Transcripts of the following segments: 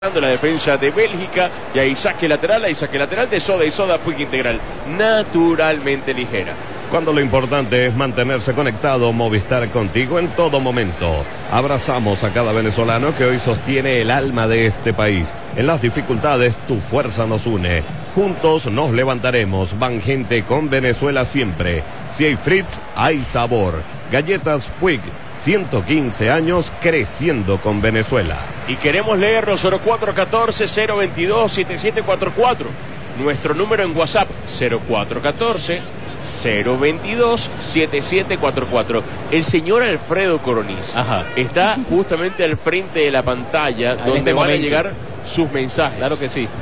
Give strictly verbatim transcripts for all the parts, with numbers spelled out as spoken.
La defensa de Bélgica, y ahí saque lateral, ahí saque lateral de Soda y Soda Puig Integral, naturalmente ligera. Cuando lo importante es mantenerse conectado, Movistar contigo en todo momento. Abrazamos a cada venezolano que hoy sostiene el alma de este país. En las dificultades, tu fuerza nos une. Juntos nos levantaremos. Van gente con Venezuela siempre. Si hay Fritz, hay sabor. Galletas Puig. ciento quince años creciendo con Venezuela. Y queremos leerlo, cero cuatro uno cuatro, cero veintidós, setenta y siete cuarenta y cuatro. Nuestro número en WhatsApp, cero cuatro uno cuatro, cero veintidós, setenta y siete cuarenta y cuatro. El señor Alfredo Coroniz Ajá. está justamente al frente de la pantalla, donde este van momento. a llegar sus mensajes. Claro que sí.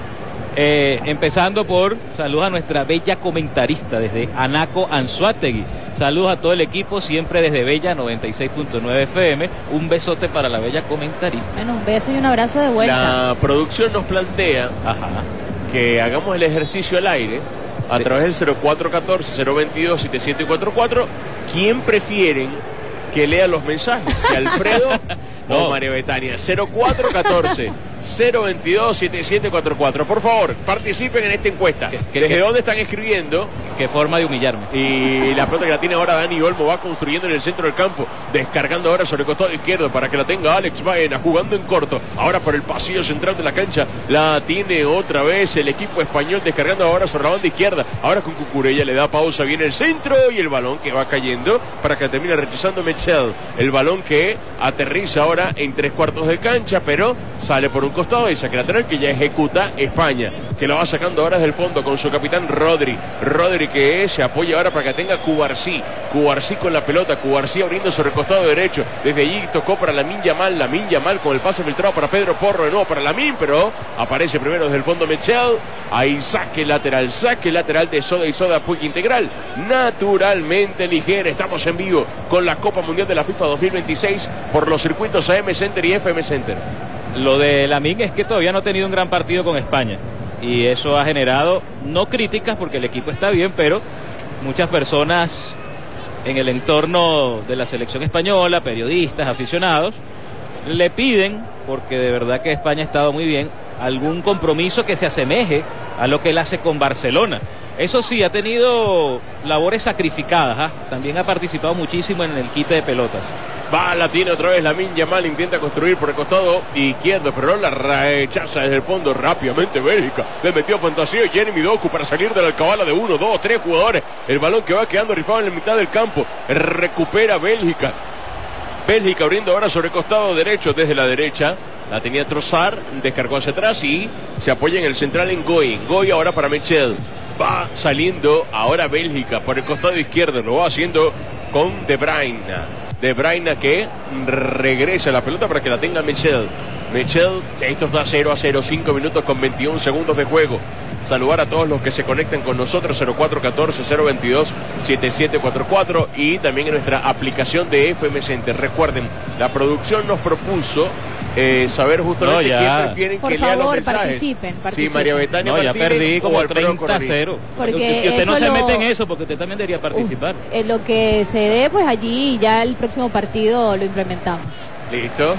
Eh, empezando por saludos a nuestra bella comentarista desde Anaco, Anzoátegui. Saludos a todo el equipo, siempre desde Bella noventa y seis punto nueve F M. Un besote para la bella comentarista. Bueno, un beso y un abrazo de vuelta. La producción nos plantea Ajá. que hagamos el ejercicio al aire a de... través del cero cuatro uno cuatro, cero veintidós, setenta y siete cuarenta y cuatro. ¿Quién prefieren que lea los mensajes? ¿Si Alfredo no. o María Betania? cero cuatro uno cuatro, cero veintidós, setenta y siete cuarenta y cuatro. Por favor, participen en esta encuesta. ¿Desde que, dónde están escribiendo? Qué forma de humillarme. Y la pelota que la tiene ahora Dani Olmo va construyendo en el centro del campo, descargando ahora sobre el costado izquierdo para que la tenga Alex Baena, jugando en corto. Ahora por el pasillo central de la cancha la tiene otra vez el equipo español, descargando ahora sobre la banda izquierda. Ahora con Cucurella le da pausa, viene el centro y el balón que va cayendo para que termine rechazando Mechel. El balón que aterriza ahora en tres cuartos de cancha, pero sale por un costado y saque lateral que ya ejecuta España, que lo va sacando ahora desde el fondo con su capitán Rodri. Rodri que se apoya ahora para que tenga Cubarsí. Cubarsí con la pelota, Cubarsí abriendo sobre el costado derecho. Desde allí tocó para Lamine Yamal, Lamine Yamal con el pase filtrado para Pedro Porro, de nuevo para Lamine, pero aparece primero desde el fondo Mechel. Ahí saque lateral, saque lateral de Soda y Soda Puig Integral, naturalmente ligera. Estamos en vivo con la Copa Mundial de la FIFA dos mil veintiséis por los circuitos A M Center y F M Center. Lo de Lamine es que todavía no ha tenido un gran partido con España y eso ha generado, no críticas porque el equipo está bien, pero muchas personas en el entorno de la selección española, periodistas, aficionados, le piden, porque de verdad que España ha estado muy bien, algún compromiso que se asemeje a lo que él hace con Barcelona. Eso sí, ha tenido labores sacrificadas, ¿eh? También ha participado muchísimo en el quite de pelotas. Va, la tiene otra vez Lamine Yamal, intenta construir por el costado izquierdo, pero la rechaza desde el fondo rápidamente Bélgica. Le metió fantasía Jeremy Doku para salir de la alcabala de uno, dos, tres jugadores. El balón que va quedando rifado en la mitad del campo. Recupera Bélgica. Bélgica abriendo ahora sobre el costado derecho desde la derecha. La tenía Trossard, descargó hacia atrás y se apoya en el central en Goy. Goy ahora para Mechel. Va saliendo ahora Bélgica por el costado izquierdo. Lo va haciendo con De Bruyne. De Bruyne que regresa la pelota para que la tenga Mechel. Mechel, esto está cero a cero, cinco minutos con veintiún segundos de juego. Saludar a todos los que se conectan con nosotros, cero cuatro uno cuatro, cero veintidós, setenta y siete cuarenta y cuatro, y también en nuestra aplicación de F M Center. Recuerden, la producción nos propuso eh, saber justamente no, quién prefieren Por que favor, lea los mensajes. Participen, participen. Sí, María Betania no, ya Martínez perdí como o Alfredo treinta a cero. Porque y usted no lo... se mete en eso porque usted también debería participar. Uh, en lo que se dé, pues allí ya el próximo partido lo implementamos. ¿Listo?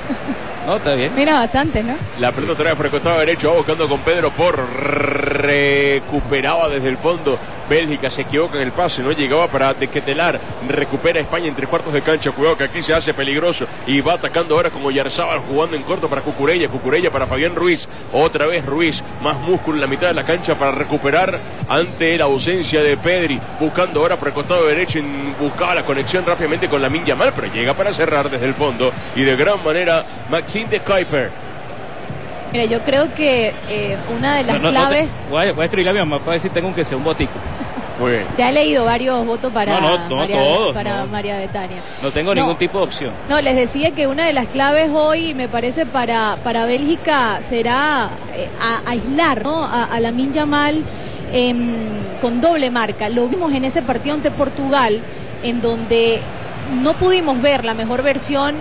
No, está bien. Mira, bastante, ¿no? La pelota otra vez por el costado derecho, va buscando con Pedro Porro, recuperaba desde el fondo. Bélgica se equivoca en el pase, no llegaba para Dequetelar, recupera España en tres cuartos de cancha, cuidado que aquí se hace peligroso y va atacando ahora como Yarzábal jugando en corto para Cucurella, Cucurella para Fabián Ruiz, otra vez Ruiz, más músculo en la mitad de la cancha para recuperar ante la ausencia de Pedri, buscando ahora por el costado derecho, buscaba la conexión rápidamente con Lamine Yamal, pero llega para cerrar desde el fondo y de gran manera Maxime de Kuiper. Mira, yo creo que eh, una de las no, no, claves... No te, voy, a, voy a escribirle a mi mamá para decir tengo que ser un botico. Muy bien. Ya he leído varios votos para, no, no, no, María, todos, para no. María Betania. No tengo no, ningún tipo de opción. No, les decía que una de las claves hoy, me parece, para, para Bélgica será eh, a, aislar, ¿no? a, a Lamine Yamal eh, con doble marca. Lo vimos en ese partido ante Portugal, en donde no pudimos ver la mejor versión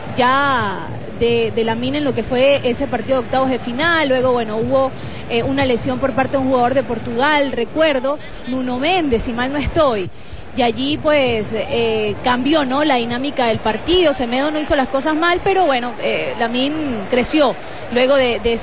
ya de, de Lamine en lo que fue ese partido de octavos de final. Luego, bueno, hubo eh, una lesión por parte de un jugador de Portugal, recuerdo, Nuno Méndez, si mal no estoy. Y allí pues eh, cambió, ¿no?, la dinámica del partido. Semedo no hizo las cosas mal, pero bueno, eh, Lamine creció luego de, de